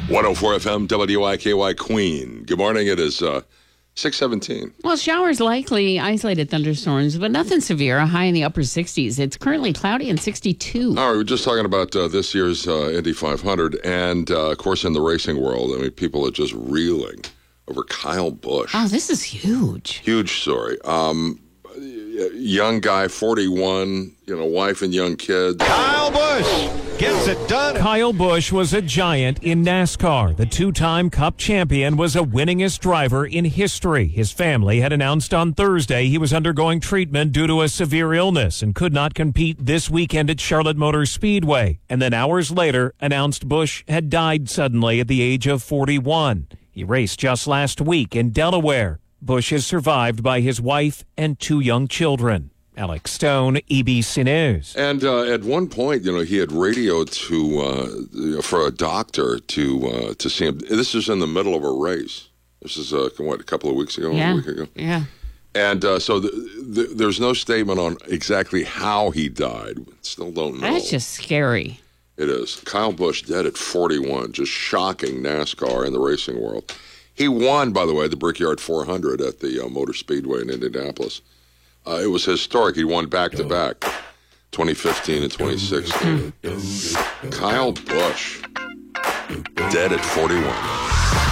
104 FM WIKY Queen. Good morning. It is 6:17. Well, showers likely, isolated thunderstorms, but nothing severe. A high in the upper 60s. It's currently cloudy and 62. All right, we're just talking about this year's Indy 500. And, of course, in the racing world, I mean, people are just reeling over Kyle Busch. Oh, this is huge. Huge story. Young guy, 41, wife and young kids. Kyle Busch gets it done. Kyle Busch was a giant in NASCAR. The two-time Cup champion was a winningest driver in history. His family had announced on Thursday he was undergoing treatment due to a severe illness and could not compete this weekend at Charlotte Motor Speedway. And then hours later announced Busch had died suddenly at the age of 41. He raced just last week in Delaware. Busch is survived by his wife and two young children. Alex Stone, ABC News. And at one point, he had radioed to for a doctor to see him. This is in the middle of a race. This is a couple of weeks ago, Yeah. a week ago. Yeah. And so there's no statement on exactly how he died. Still don't know. That's just scary. It is. Kyle Busch dead at 41. Just shocking NASCAR in the racing world. He won, by the way, the Brickyard 400 at the Motor Speedway in Indianapolis. It was historic. He won back-to-back, 2015 and 2016. Kyle Busch, dead at 41.